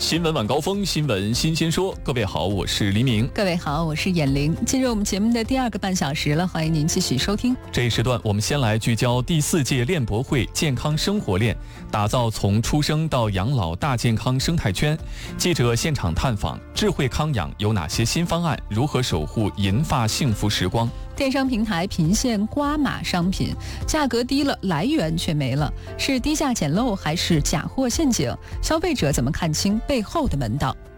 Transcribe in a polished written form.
新闻晚高峰，新闻新鲜说。各位好，我是黎明。 各位好，我是闫玲。进入我们节目的第二个半小时了，欢迎您继续收听。 这一时段，我们先来聚焦第4届链博会健康生活链，打造从出生到养老大健康生态圈。记者现场探访，智慧康养有哪些新方案？如何守护银发幸福时光？ 电商平台频现刮码商品，价格低了，来源却没了，是低价捡漏还是假货陷阱？消费者怎么看清背后的门道？